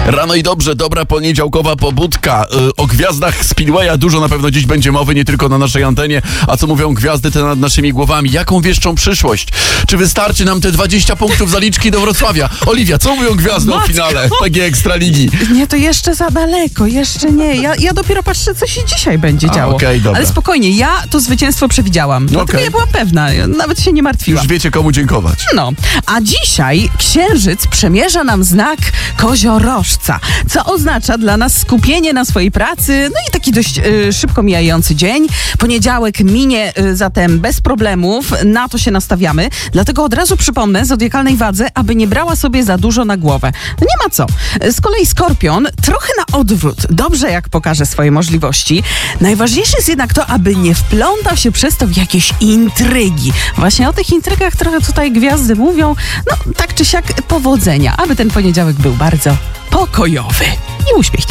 Rano i dobrze, dobra poniedziałkowa pobudka. O gwiazdach Speedwaya dużo na pewno dziś będzie mowy, nie tylko na naszej antenie. A co mówią gwiazdy te nad naszymi głowami? Jaką wieszczą przyszłość? Czy wystarczy nam te 20 punktów zaliczki do Wrocławia? Oliwia, co mówią gwiazdy o finale PGE Ekstraligi? Nie, to jeszcze za daleko, jeszcze nie. Ja dopiero patrzę, co się dzisiaj będzie działo. Dobra. Ale spokojnie, ja to zwycięstwo przewidziałam. Dlatego ja byłam pewna, nawet się nie martwiłam. Już wiecie, komu dziękować. No, a dzisiaj Księżyc przemierza nam znak koziorożca, co oznacza dla nas skupienie na swojej pracy, no i taki dość szybko mijający dzień. Poniedziałek minie zatem bez problemów, na to się nastawiamy. Dlatego od razu przypomnę zodiakalnej wadze, aby nie brała sobie za dużo na głowę. No nie ma co. Z kolei Skorpion trochę na odwrót. Dobrze, jak pokaże swoje możliwości. Najważniejsze jest jednak to, aby nie wplątał się przez to w jakieś intrygi. Właśnie o tych intrygach trochę tutaj gwiazdy mówią. No, tak czy siak powodzenia, aby ten poniedziałek był bardzo pokojowy i uśmiechnięty.